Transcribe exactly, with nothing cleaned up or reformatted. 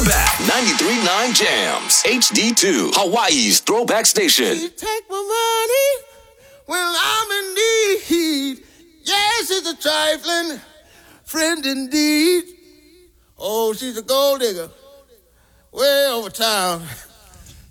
back. ninety-three point nine Jams. H D two. Hawaii's throwback station. You take my money when I'm in need. Yes, it's a trifling friend indeed. Oh, she's a gold digger way over town.